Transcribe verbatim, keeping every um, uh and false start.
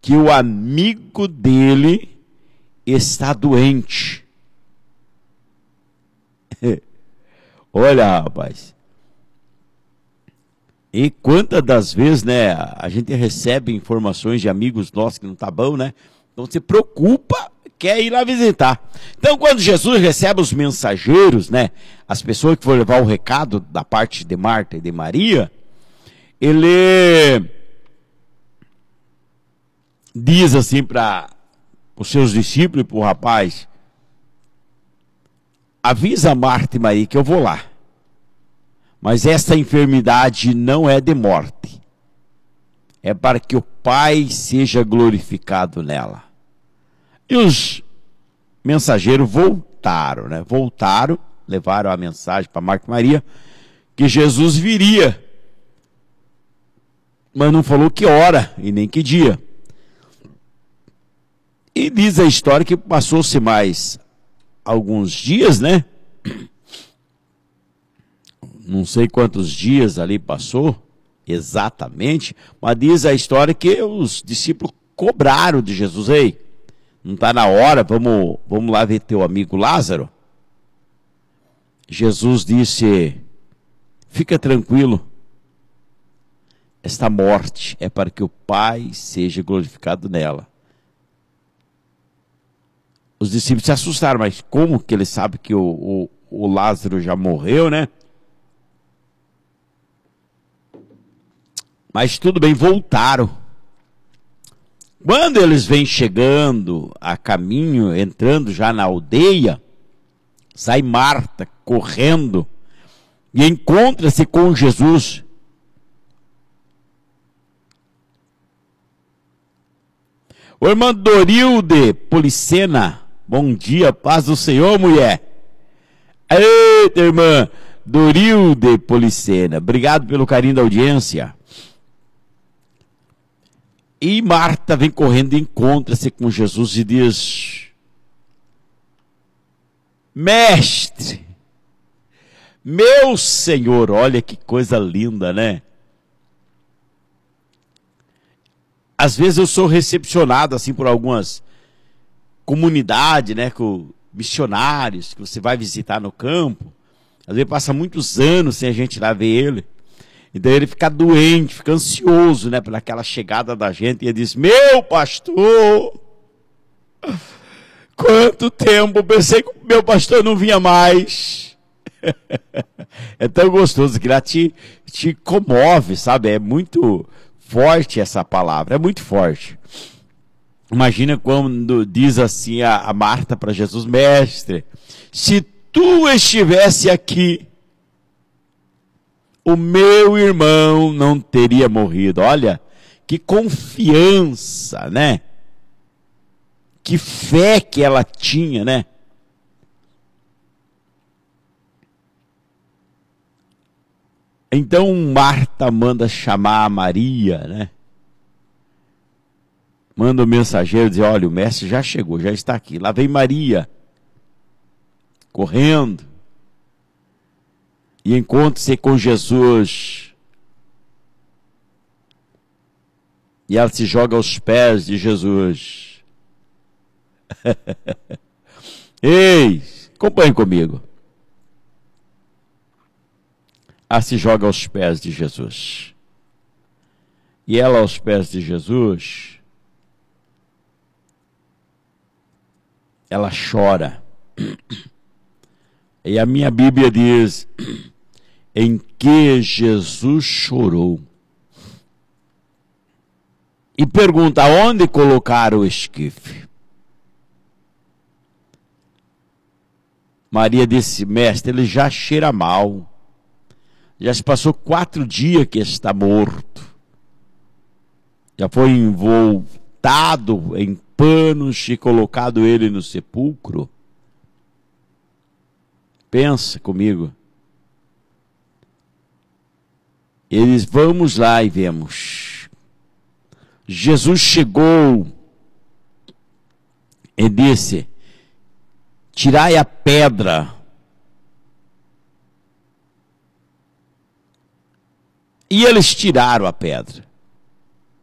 que o amigo dele está doente. Olha, rapaz. E quantas das vezes, né, a gente recebe informações de amigos nossos que não tá bom, né? Então se preocupa, quer ir lá visitar. Então quando Jesus recebe os mensageiros, né, as pessoas que foram levar o recado da parte de Marta e de Maria, ele diz assim para os seus discípulos e para o rapaz: avisa Marta e Maria que eu vou lá. Mas essa enfermidade não é de morte. É para que o Pai seja glorificado nela. E os mensageiros voltaram, né? Voltaram, levaram a mensagem para Marta e Maria que Jesus viria. Mas não falou que hora e nem que dia. E diz a história que passou-se mais alguns dias, né? Não sei quantos dias ali passou, exatamente, mas diz a história que os discípulos cobraram de Jesus: ei, não está na hora, vamos, vamos lá ver teu amigo Lázaro? Jesus disse: fica tranquilo, esta morte é para que o Pai seja glorificado nela. Os discípulos se assustaram, mas como que ele sabe que o, o, o Lázaro já morreu, né? Mas tudo bem, voltaram. Quando eles vêm chegando a caminho, entrando já na aldeia, sai Marta correndo e encontra-se com Jesus. O irmão Dorilde Policena, bom dia, paz do Senhor, mulher. Eita, irmã Dorilde Policena, obrigado pelo carinho da audiência. E Marta vem correndo e encontra-se com Jesus e diz: mestre, meu Senhor, olha que coisa linda, né? Às vezes eu sou recepcionado assim por algumas comunidades, né, com missionários que você vai visitar no campo. Às vezes passa muitos anos sem a gente ir lá ver ele. Então ele fica doente, fica ansioso, né, pelaquela chegada da gente. E ele diz: meu pastor, quanto tempo, pensei que o meu pastor não vinha mais. É tão gostoso que lá te, te comove, sabe? É muito forte essa palavra, é muito forte. Imagina quando diz assim a, a Marta para Jesus: mestre, se tu estivesse aqui, o meu irmão não teria morrido. Olha, que confiança, né? Que fé que ela tinha, né? Então Marta manda chamar a Maria, né? Manda o mensageiro dizer: olha, o mestre já chegou, já está aqui. Lá vem Maria, correndo, e encontra-se com Jesus. E ela se joga aos pés de Jesus. Ei, acompanhe comigo. Ela se joga aos pés de Jesus. E ela aos pés de Jesus, ela chora. E a minha Bíblia diz: em que Jesus chorou. E pergunta: aonde colocaram o esquife? Maria disse: mestre, ele já cheira mal. Já se passou quatro dias que está morto. Já foi envoltado em panos e colocado ele no sepulcro. Pensa comigo. Eles, vamos lá e vemos. Jesus chegou e disse: tirai a pedra. E eles tiraram a pedra.